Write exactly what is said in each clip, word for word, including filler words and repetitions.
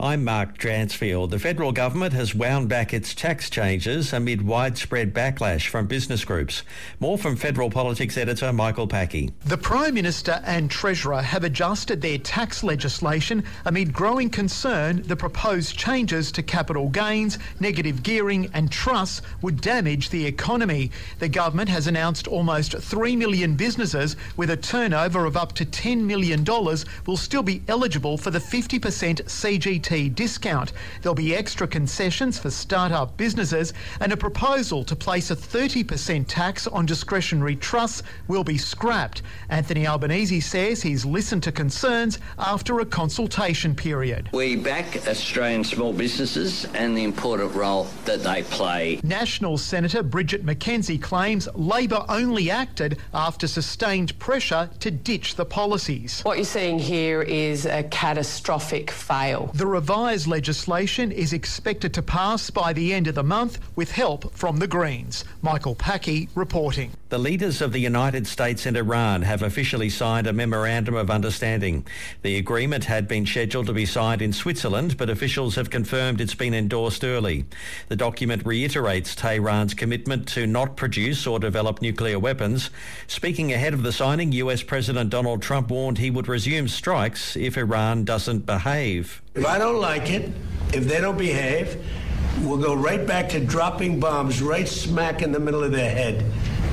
I'm Mark Dransfield. The federal government has wound back its tax changes amid widespread backlash from business groups. More from Federal Politics editor Michael Packey. The Prime Minister and Treasurer have adjusted their tax legislation amid growing concern the proposed changes to capital gains, negative gearing and trusts would damage the economy. The government has announced almost three million businesses with a turnover of up to ten million dollars will still be eligible for the fifty percent C G T discount. There'll be extra concessions for start-up businesses, and a proposal to place a thirty percent tax on discretionary trusts will be scrapped. Anthony Albanese says he's listened to concerns after a consultation period. We back Australian small businesses and the important role that they play. National Senator Bridget McKenzie claims Labor only acted after sustained pressure to ditch the policies. What you're seeing here is a catastrophic fail. The revised legislation is expected to pass by the end of the month with help from the Greens. Michael Packey reporting. The leaders of the United States and Iran have officially signed a memorandum of understanding. The agreement had been scheduled to be signed in Switzerland, but officials have confirmed it's been endorsed early. The document reiterates Tehran's commitment to not produce or develop nuclear weapons. Speaking ahead of the signing, U S President Donald Trump warned he would resume strikes if Iran doesn't behave. If I don't like it, if they don't behave, we'll go right back to dropping bombs right smack in the middle of their head.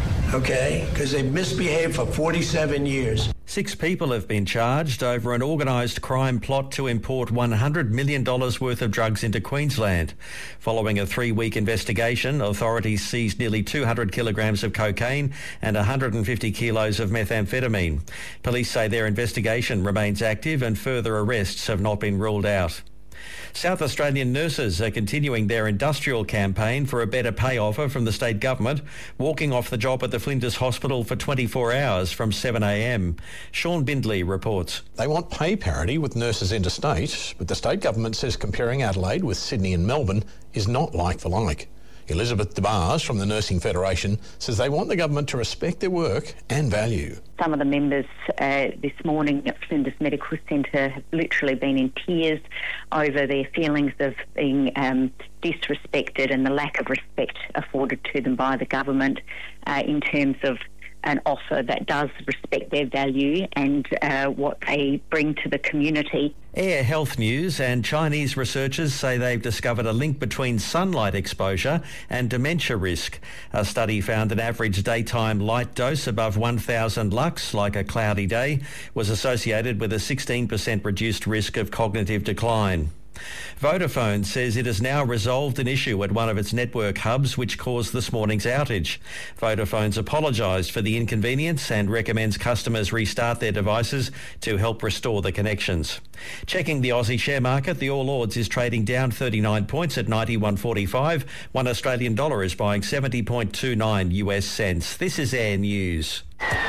Okay? Because they've misbehaved for forty-seven years. Six people have been charged over an organised crime plot to import one hundred million dollars worth of drugs into Queensland. Following a three-week investigation, authorities seized nearly two hundred kilograms of cocaine and one hundred fifty kilos of methamphetamine. Police say their investigation remains active and further arrests have not been ruled out. South Australian nurses are continuing their industrial campaign for a better pay offer from the state government, walking off the job at the Flinders Hospital for twenty-four hours from seven a m. Sean Bindley reports. They want pay parity with nurses interstate, but the state government says comparing Adelaide with Sydney and Melbourne is not like for like. Elizabeth DeBars from the Nursing Federation says they want the government to respect their work and value. Some of the members uh, this morning at Flinders Medical Centre have literally been in tears over their feelings of being um, disrespected and the lack of respect afforded to them by the government uh, in terms of an offer that does respect their value and uh, what they bring to the community. Air health news, and Chinese researchers say they've discovered a link between sunlight exposure and dementia risk. A study found an average daytime light dose above one thousand lux, like a cloudy day, was associated with a sixteen percent reduced risk of cognitive decline. Vodafone says it has now resolved an issue at one of its network hubs which caused this morning's outage. Vodafone's apologised for the inconvenience and recommends customers restart their devices to help restore the connections. Checking the Aussie share market, the All Ords is trading down thirty-nine points at ninety-one forty-five. One Australian dollar is buying seventy point two nine U S cents. This is Air News.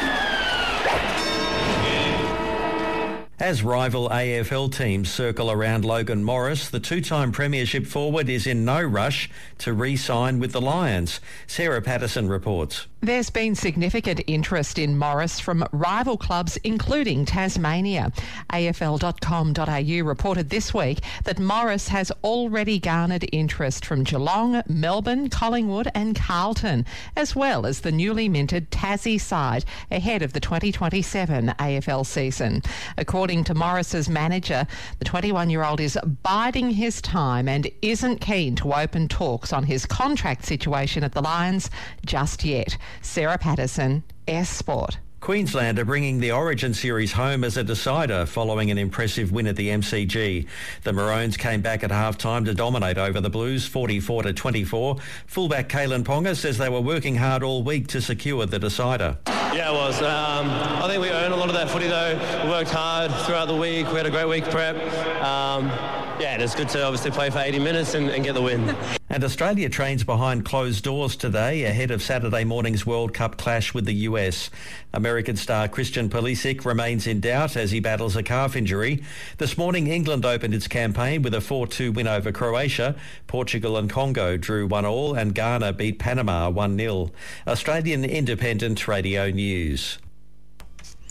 As rival A F L teams circle around Logan Morris, the two-time premiership forward is in no rush to re-sign with the Lions. Sarah Patterson reports. There's been significant interest in Morris from rival clubs, including Tasmania. A F L dot com dot a u reported this week that Morris has already garnered interest from Geelong, Melbourne, Collingwood and Carlton, as well as the newly minted Tassie side ahead of the twenty twenty-seven A F L season. According to Morris's manager, the twenty-one-year-old is biding his time and isn't keen to open talks on his contract situation at the Lions just yet. Sarah Patterson, S Sport. Queensland are bringing the Origin Series home as a decider following an impressive win at the M C G. The Maroons came back at half-time to dominate over the Blues, forty-four to twenty-four. Fullback Kalen Ponga says they were working hard all week to secure the decider. Yeah, it was. Um, I think we earned a lot of that footy, though. We worked hard throughout the week. We had a great week prep. Um, yeah, it's good to obviously play for eighty minutes and, and get the win. And Australia trains behind closed doors today ahead of Saturday morning's World Cup clash with the U S. American star Christian Pulisic remains in doubt as he battles a calf injury. This morning, England opened its campaign with a four two win over Croatia. Portugal and Congo drew one all and Ghana beat Panama one nil. Australian Independent Radio News.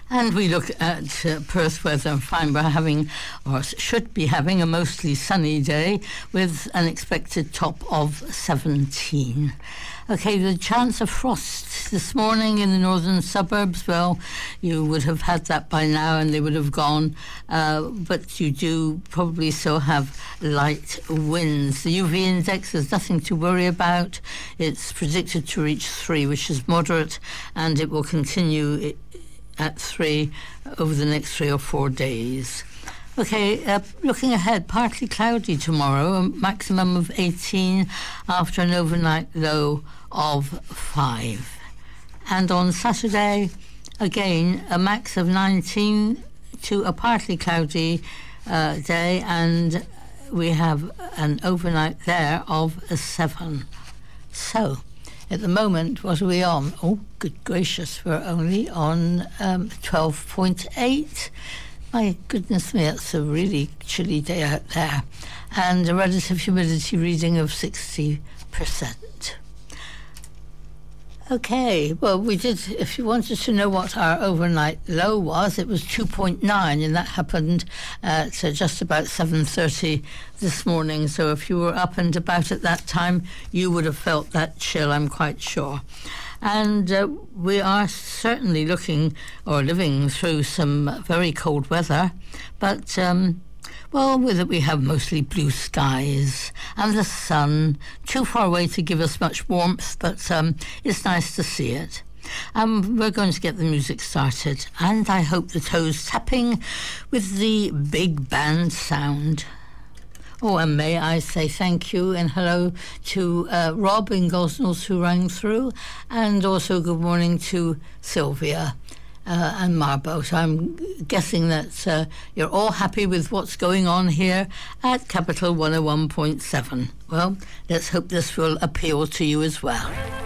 And we look at uh, Perth weather and find we're having, or should be having, a mostly sunny day with an expected top of seventeen. Okay, the chance of frost this morning in the northern suburbs, well, you would have had that by now and they would have gone, uh, but you do probably still have light winds. The U V index is nothing to worry about. It's predicted to reach three, which is moderate, and it will continue at three over the next three or four days. Okay, uh, looking ahead, partly cloudy tomorrow, a maximum of eighteen after an overnight low of five. And on Saturday, again, a max of nineteen to a partly cloudy uh, day, and we have an overnight there of a seven. So, at the moment, what are we on? Oh, good gracious, we're only on um, twelve point eight. My goodness me, it's a really chilly day out there. And a relative humidity reading of sixty percent. Okay, well, we did, if you wanted to know what our overnight low was, it was two point nine, and that happened at uh, just about seven thirty this morning. So if you were up and about at that time, you would have felt that chill, I'm quite sure. And uh, we are certainly looking or living through some very cold weather, but um, well, with it we have mostly blue skies and the sun, too far away to give us much warmth, but um, it's nice to see it. Um, we're going to get the music started, and I hope the toes tapping with the big band sound. Oh, and may I say thank you and hello to uh, Rob in Gosnells who rang through, and also good morning to Sylvia uh, and Marboat. I'm guessing that uh, you're all happy with what's going on here at Capital one oh one point seven. Well, let's hope this will appeal to you as well.